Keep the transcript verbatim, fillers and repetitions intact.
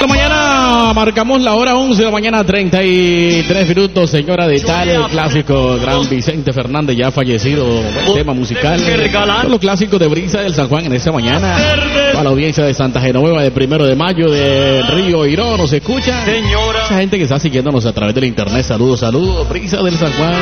la mañana, marcamos la hora once de la mañana, treinta y tres minutos, señora de tal, el clásico gran Vicente Fernández, ya fallecido, buen tema musical, son los clásicos de Brisa del San Juan en esta mañana, para la audiencia de Santa Genoveva de primero de mayo, de Río Iró, nos escucha, esa gente que está siguiéndonos a través del internet, saludos, saludos, Brisa del San Juan.